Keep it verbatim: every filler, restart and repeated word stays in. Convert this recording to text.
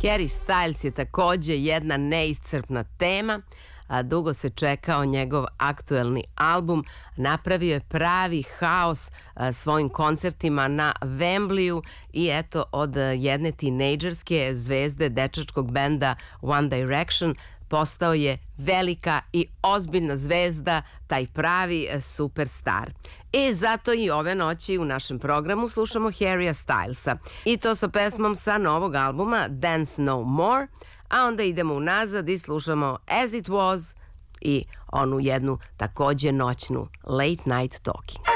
Harry Styles je takođe jedna neiscrpna tema, a dugo se čekao njegov aktuelni album, napravio je pravi haos svojim koncertima na Wembleyu i eto od jedne tinejdžerske zvezde dečačkog benda One Direction postao je velika i ozbiljna zvezda, taj pravi superstar. I zato i ove noći u našem programu slušamo Harrya Stylesa. I to sa pesmom sa novog albuma Dance No More, a onda idemo unazad i slušamo As It Was i onu jednu takođe noćnu Late Night Talking.